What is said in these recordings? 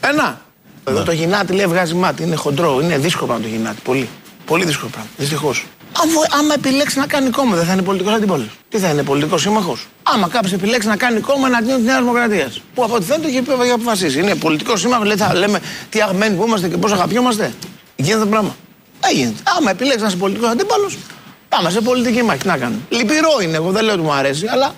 Ένα. Εδώ το γυνάτι λέει βγάζει μάτι. Είναι χοντρό. Είναι δύσκολο πράγμα το γυνάτι. Πολύ. Πολύ δύσκολο πράγμα. Δυστυχώς. Άμα επιλέξει να κάνει κόμμα, δεν θα είναι πολιτικός αντίπαλος. Τι θα είναι, πολιτικός σύμμαχος. Άμα κάποιος επιλέξει να κάνει κόμμα εναντίον της Νέας Δημοκρατίας. Που από ό,τι φαίνεται έχει αποφασίσει. Είναι πολιτικός σύμμαχος, λέει, θα λέμε τι αγμένοι που είμαστε και πώς αγαπιόμαστε. Γίνεται το πράγμα. Δεν γίνεται. Άμα επιλέξει να είσαι πολιτικός αντίπαλος, πάμε σε πολιτική μάχη. Τι να κάνουμε. Λυπηρό είναι, εγώ δεν λέω ότι μου αρέσει, αλλά.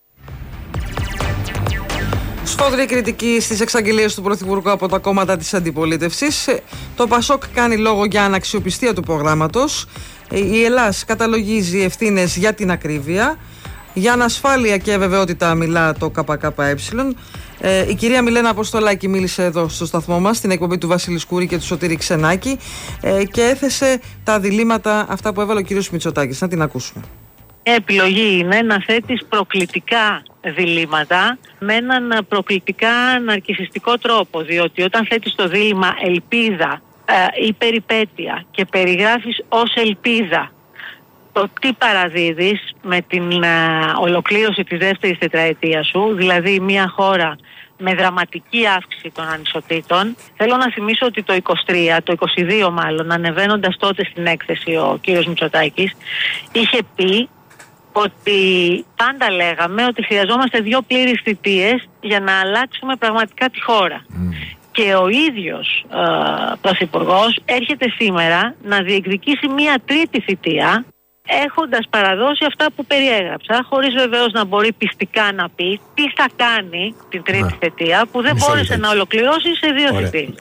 Σφόδρη κριτική στις εξαγγελίες του Πρωθυπουργού από τα κόμματα της αντιπολίτευσης. Το ΠΑΣΟΚ κάνει λόγο για αναξιοπιστία του προγράμματος. Η Ελλάς καταλογίζει ευθύνες για την ακρίβεια. Για ανασφάλεια και αβεβαιότητα μιλά το ΚΚΕ. Η κυρία Μιλένα Αποστολάκη μίλησε εδώ στο σταθμό μας, στην εκπομπή του Βασίλη Σκούρη και του Σωτήρη Ξενάκη, και έθεσε τα διλήμματα αυτά που έβαλε ο κύριος Μητσοτάκης. Να την ακούσουμε. Επιλογή είναι να θέτεις προκλητικά διλήμματα με έναν προκλητικά ναρκισσιστικό τρόπο, διότι όταν θέτεις το δίλημμα ελπίδα ή περιπέτεια και περιγράφεις ως ελπίδα το τι παραδίδεις με την ολοκλήρωση της δεύτερης τετραετίας σου, δηλαδή μια χώρα με δραματική αύξηση των ανισοτήτων. Θέλω να θυμίσω ότι το 23, το 22 μάλλον, ανεβαίνοντας τότε στην έκθεση ο κύριος Μητσοτάκης, είχε πει ότι πάντα λέγαμε ότι χρειαζόμαστε 2 πλήρεις θητείες για να αλλάξουμε πραγματικά τη χώρα. Και ο ίδιος πρωθυπουργός έρχεται σήμερα να διεκδικήσει μια 3η θητεία, έχοντας παραδώσει αυτά που περιέγραψα, χωρίς βεβαίως να μπορεί πιστικά να πει τι θα κάνει την 3η θητεία που δεν μπόρεσε να ολοκληρώσει σε 2 θητείες.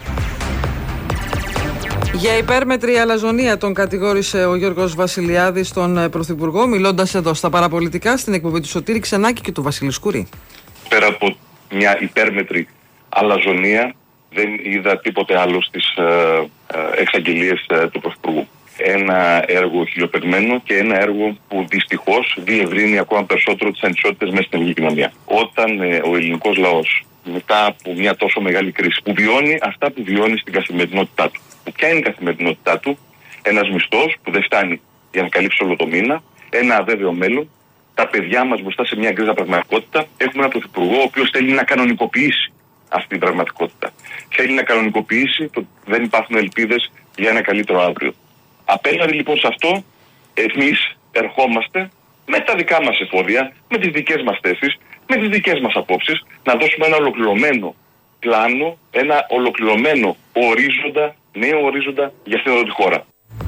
Για υπέρμετρη αλαζονία τον κατηγόρησε ο Γιώργος Βασιλιάδης τον Πρωθυπουργό, μιλώντας εδώ στα παραπολιτικά στην εκπομπή του Σωτήρη Ξενάκη και του Βασίλη Σκούρη. Πέρα από μια υπέρμετρη αλαζονία, δεν είδα τίποτε άλλο στις εξαγγελίες του Πρωθυπουργού. Ένα έργο χιλιοπεγμένο και ένα έργο που δυστυχώς διευρύνει ακόμα περισσότερο τις ανισότητες μέσα στην ελληνική κοινωνία. Όταν ο ελληνικός λαός, μετά από μια τόσο μεγάλη κρίση, που βιώνει αυτά που βιώνει στην καθημερινότητά του. Ποια είναι η καθημερινότητά του? Ένας μισθός που δεν φτάνει για να καλύψει όλο το μήνα, ένα αβέβαιο μέλλον, τα παιδιά μας μπροστά σε μια γκρίζα πραγματικότητα. Έχουμε έναν πρωθυπουργό ο οποίος θέλει να κανονικοποιήσει αυτή την πραγματικότητα. Θέλει να κανονικοποιήσει το ότι δεν υπάρχουν ελπίδες για ένα καλύτερο αύριο. Απέναντι λοιπόν σε αυτό, εμείς ερχόμαστε με τα δικά μας εφόδια, με τις δικές μας θέσεις, με τις δικές μας απόψεις, να δώσουμε ένα ολοκληρωμένο πλάνο, ένα ολοκληρωμένο ορίζοντα, νέο ορίζοντα για αυτή τη χώρα.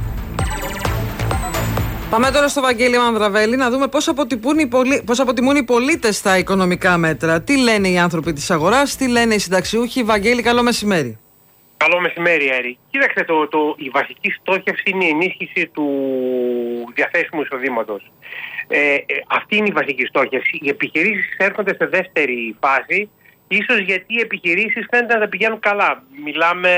Πάμε τώρα στο Βαγγέλη Μανδραβέλη να δούμε πώς αποτιμούν οι πολίτες τα οικονομικά μέτρα. Τι λένε οι άνθρωποι της αγοράς, τι λένε οι συνταξιούχοι. Βαγγέλη, καλό μεσημέρι. Καλό μεσημέρι, Έρη. Κοίταξε, η βασική στόχευση είναι η ενίσχυση του διαθέσιμου εισοδήματος. Αυτή είναι η βασική στόχευση. Οι επιχειρήσεις έρχονται σε δεύτερη φάση, ίσως γιατί οι επιχειρήσεις φαίνεται να τα πηγαίνουν καλά. Μιλάμε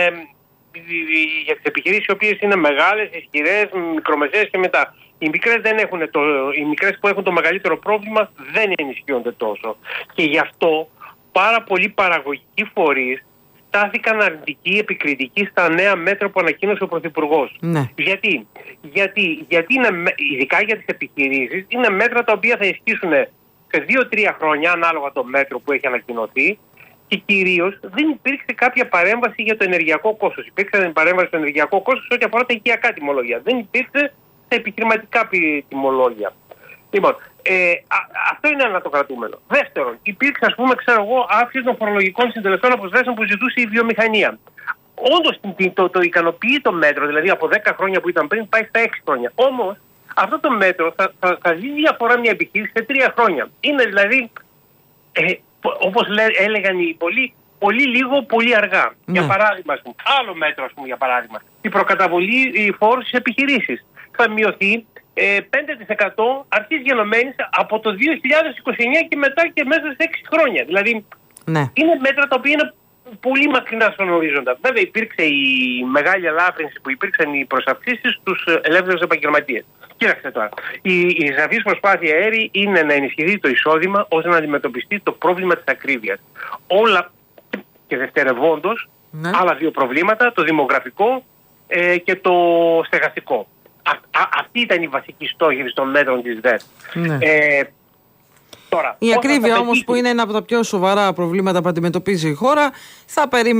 για τις επιχειρήσεις οι οποίες είναι μεγάλες, ισχυρές, μικρομεσαίες και μετά. Οι μικρές που έχουν το μεγαλύτερο πρόβλημα δεν ενισχύονται τόσο. Και γι' αυτό πάρα πολλοί παραγωγικοί φορείς στάθηκαν αρνητικοί, επικριτικοί στα νέα μέτρα που ανακοίνωσε ο Πρωθυπουργός. Ναι. Γιατί είναι, ειδικά για τις επιχειρήσεις, είναι μέτρα τα οποία θα ισχύσουν σε 2-3 χρόνια, ανάλογα το μέτρο που έχει ανακοινωθεί, και κυρίως δεν υπήρξε κάποια παρέμβαση για το ενεργειακό κόστος. Υπήρξε παρέμβαση στο ενεργειακό κόστος ό,τι αφορά τα οικιακά τιμολόγια. Δεν υπήρξε στα επιχειρηματικά τιμολόγια. Λοιπόν, αυτό είναι ένα το κρατούμενο. Δεύτερον, υπήρξε, αύξηση των φορολογικών συντελεστών αποσβέσεων που ζητούσε η βιομηχανία. Όντως το ικανοποιεί το μέτρο, δηλαδή από 10 χρόνια που ήταν πριν πάει στα 6 χρόνια. Όμως αυτό το μέτρο θα δει διαφορά μια επιχείρηση σε 3 χρόνια. Είναι δηλαδή, όπως έλεγαν οι πολλοί, πολύ λίγο, πολύ αργά. Ναι. Για παράδειγμα, άλλο μέτρο, για παράδειγμα, η προκαταβολή φόρου στις επιχειρήσεις θα μειωθεί 5% αρχής γενομένης από το 2029 και μετά και μέσα σε 6 χρόνια. Δηλαδή, ναι, είναι μέτρα τα οποία είναι πολύ μακρινά στον ορίζοντα. Βέβαια, υπήρξε η μεγάλη ελάφρυνση που υπήρξαν οι προσαυξήσεις στους ελεύθερους επαγγελματίες. Κοίταξτε τώρα. Η σαφής προσπάθεια, Έρη, είναι να ενισχυθεί το εισόδημα ώστε να αντιμετωπιστεί το πρόβλημα της ακρίβειας. Όλα και δευτερευόντως, ναι, άλλα 2 προβλήματα, το δημογραφικό και το στεγαστικό. Αυτή ήταν η βασική στόχευση των μέτρων της ΔΕΔ. Ναι. Τώρα, η ακρίβεια όμως, που είναι ένα από τα πιο σοβαρά προβλήματα που αντιμετωπίζει η χώρα, θα